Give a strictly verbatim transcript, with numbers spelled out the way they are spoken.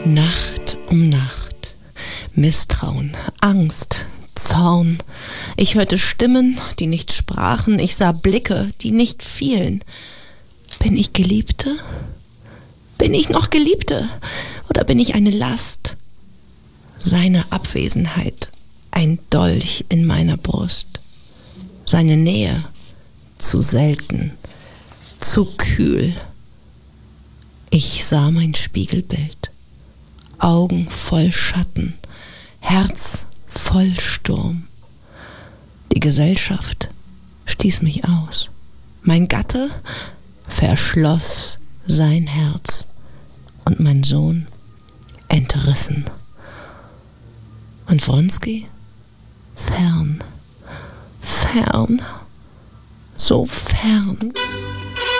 Nacht um Nacht, Misstrauen, Angst, Zorn. Ich hörte Stimmen, die nicht sprachen. Ich sah Blicke, die nicht fielen. Bin ich Geliebte? Bin ich noch Geliebte? Oder bin ich eine Last? Seine Abwesenheit, ein Dolch in meiner Brust. Seine Nähe, zu selten, zu kühl. Ich sah mein Spiegelbild. Augen voll Schatten, Herz voll Sturm. Die Gesellschaft stieß mich aus. Mein Gatte verschloss sein Herz und mein Sohn entrissen. Und Wronski? Fern, fern, so fern.